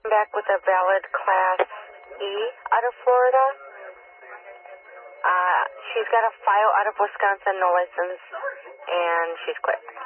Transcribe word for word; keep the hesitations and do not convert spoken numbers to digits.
back with a valid Class E out of Florida. Uh, she's got a file out of Wisconsin, no license, and she's quit.